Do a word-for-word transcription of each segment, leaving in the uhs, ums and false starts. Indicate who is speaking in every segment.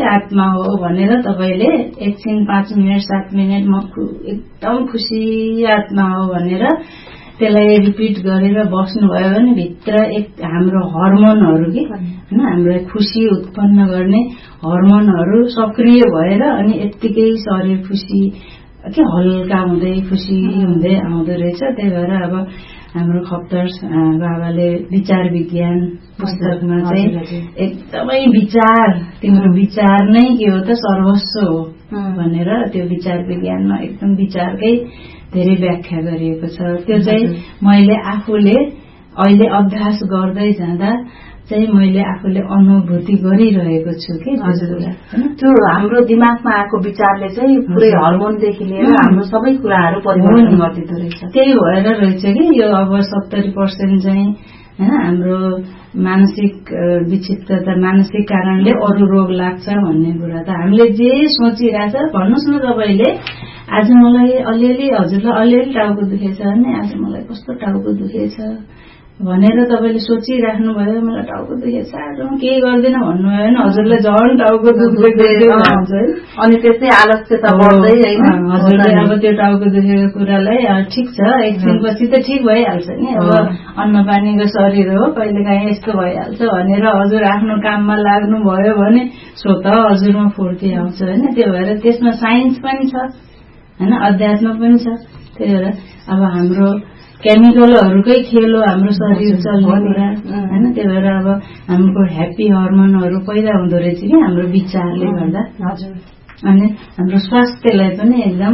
Speaker 1: आत्मा हो भनेर तपाईले एकछिन पाँच मिनट सात मिनट म एकदम खुसी आत्मा हो भनेर त्यसलाई रिपिट गरेर बस्नुभयो भने भित्र एक हाम्रो हर्मोनहरू के हैन हाम्रो खुसी उत्पन्न गर्ने हर्मोनहरू सक्रिय भएर अनि यत्तिकै शरीर खुसी के हल्का हुँदै खुसी हुँदै आउँदो रहेछ। त्यही भएर अब हाम्रो खप्तर बाबाले विचार विज्ञान पुस्तकमा चाहिँ एकदमै विचार तिम्रो विचार नै के हो त सर्वस्व हो भनेर त्यो विचार विज्ञानमा एकदम विचारकै धेरै व्याख्या गरिएको छ। त्यो चाहिँ मैले आफूले अहिले अभ्यास गर्दै जाँदा चाहिँ मैले आफूले अनुभूति गरिरहेको छु कि हजुर
Speaker 2: त्यो हाम्रो दिमागमा आएको विचारले चाहिँ पुरै हर्मोनदेखि लिएर हाम्रो सबै कुराहरू परिवर्तन गरिदिँदो रहेछ।
Speaker 1: त्यही भएर रहेछ कि यो अब सत्तरी पर्सेन्ट चाहिँ हैन हाम्रो मानसिक विक्षिप्तता मानसिक कारणले अरू रोग लाग्छ भन्ने कुरा त हामीले जे सोचिरहेछ भन्नुस् न तपाईले आज मलाई अलिअलि हजुरलाई अलिअलि टाउको दुखेछ भने आज मलाई कस्तो टाउको दुखेछ भनेर तपाईले सोचिराख्नु भयो मलाई टाउको दुखेछ आज म केही गर्दिन भन्नुभयो भने हजुरलाई झन् टाउको दुख्दै हुन्छ
Speaker 2: अनि त्यसै आलस्यता बढ्दै हैन
Speaker 1: हजुरले अब त्यो टाउको दुखेको कुरालाई ठिक छ एकछिनपछि त ठिक भइहाल्छ नि अब अन्न पानीको शरीर हो कहिलेकाहीँ यस्तो भइहाल्छ भनेर हजुर आफ्नो काममा लाग्नु भयो भने स्वत हजुरमा फुर्ती आउँछ हैन। त्यो भएर त्यसमा साइन्स पनि छ हैन अध्यात्म पनि छ। त्यही भएर अब हाम्रो केमिकलहरुकै खेल हो हाम्रो शरीर चल्ने कुरा हैन। त्यही भएर अब हाम्रो ह्याप्पी हर्मोनहरु पैदा हुँदो रहेछ कि हाम्रो विचारले गर्दा
Speaker 2: हजुर
Speaker 1: अनि हाम्रो स्वास्थ्यलाई पनि एकदम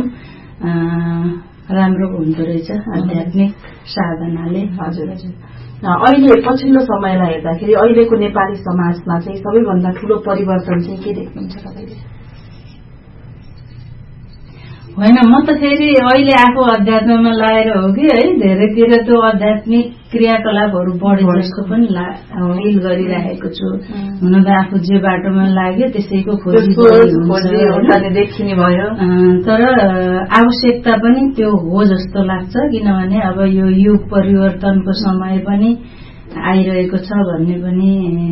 Speaker 1: राम्रो हुँदो रहेछ आध्यात्मिक साधनाले।
Speaker 2: हजुर हजुर अहिले पछिल्लो समयलाई हेर्दाखेरि अहिलेको नेपाली समाजमा चाहिँ सबैभन्दा ठूलो परिवर्तन चाहिँ के देख्नुहुन्छ तपाईले?
Speaker 1: होइन म त फेरि अहिले आफू अध्यात्ममा लागेर हो कि है धेरैतिर त्यो आध्यात्मिक क्रियाकलापहरू बढे जस्तो पनि फिल गरिरहेको छु। हुन त आफू जे बाटोमा लाग्यो त्यसैको खोजी
Speaker 2: देखिने भयो
Speaker 1: तर आवश्यकता पनि त्यो हो जस्तो लाग्छ किनभने अब यो युग परिवर्तनको समय पनि आइरहेको छ भन्ने पनि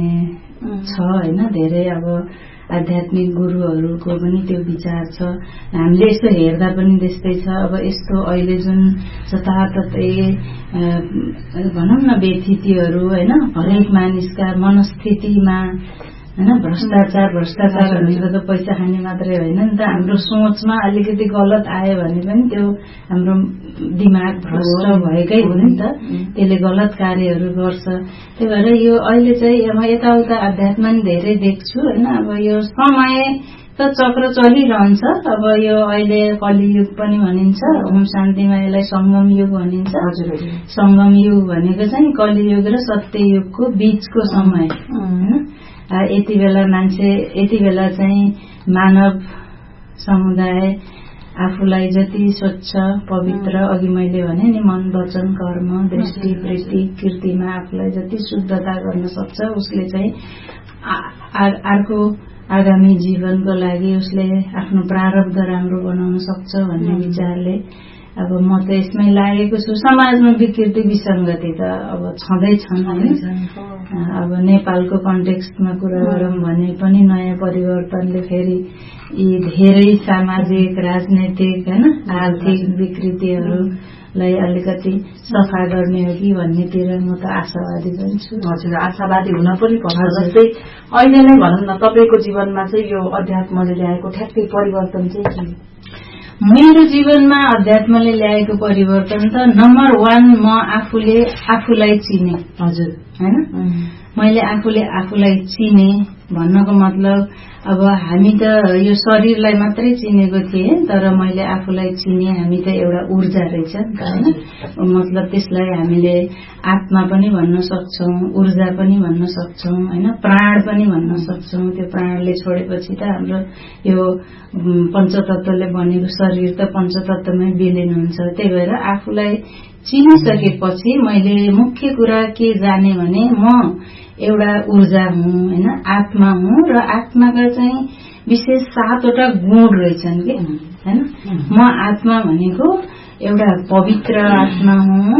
Speaker 1: छ हैन। धेरै अब आध्यात्मिक गुरुहरूको पनि त्यो विचार छ। हामीले यसो हेर्दा पनि त्यस्तै छ। अब यस्तो अहिले जुन जताततै भनौँ न व्यथितिहरू हैन हरेक मानिसका मनस्थितिमा हैन भ्रष्टाचार भ्रष्टाचार भनेको त पैसा खाने मात्रै होइन नि त। हाम्रो सोचमा अलिकति गलत आयो भने पनि त्यो हाम्रो दिमाग भ्रष्ट भएकै हो नि त त्यसले गलत कार्यहरू गर्छ। त्यही भएर यो अहिले चाहिँ म यताउता अध्यात्म नि धेरै देख्छु हैन। अब यो समय त चक्र चलिरहन्छ। अब यो अहिले कलियुग पनि भनिन्छ ओम शान्तिमा यसलाई संगम युग भनिन्छ। संगम युग भनेको चाहिँ कलियुग र सत्ययुगको बीचको समय हैन। यति बेला मान्छे यति बेला चाहिँ मानव समुदाय आफूलाई जति स्वच्छ पवित्र अघि मैले भने नि मन वचन कर्म दृष्टि वृत्ति कृतिमा आफूलाई जति शुद्धता गर्न सक्छ उसले चाहिँ अर्को आगामी जीवनको लागि उसले आफ्नो प्रारब्ध राम्रो बनाउन सक्छ भन्ने विचारले अब म त यसमै लागेको छु। समाजमा विकृति विसंगति त अब छँदै छन् हैन। अब नेपालको कन्टेक्स्टमा कुरा गरौँ भने पनि नयाँ परिवर्तनले फेरि यी धेरै सामाजिक राजनैतिक हैन आर्थिक विकृतिहरूलाई अलिकति सफा गर्ने हो कि भन्नेतिर म त आशावादी पनि छु।
Speaker 2: हजुर आशावादी हुन पनि पर्छ। जस्तै अहिले नै भनौँ न तपाईको जीवनमा चाहिँ यो अध्यात्मले ल्याएको ठ्याक्कै परिवर्तन चाहिँ के?
Speaker 1: मेरो जीवनमा अध्यात्मले ल्याएको परिवर्तन त नम्बर वान म आफूले आफूलाई चिने।
Speaker 2: हजुर
Speaker 1: हैन मैले आफूले आफूलाई चिने भन्नको मतलब अब हामी त यो शरीरलाई मात्रै चिनेको थिए तर मैले आफूलाई चिने हामी त एउटा ऊर्जा रहेछ हैन। मतलब त्यसलाई हामीले आत्मा पनि भन्न सक्छौं ऊर्जा पनि भन्न सक्छौं हैन प्राण पनि भन्न सक्छौं। त्यो प्राणले छोडेपछि त हाम्रो यो पञ्चतत्वले बनेको शरीर त पञ्चतत्वमै विलीन हुन्छ। त्यही भएर आफूलाई चिनिसकेपछि मैले मुख्य कुरा के जाने भने म एउटा ऊर्जा हुँ हैन आत्मा हुँ र आत्माका चाहिँ विशेष सातवटा गुण रहेछन् के हैन। म आत्मा भनेको एउटा पवित्र आत्मा हुँ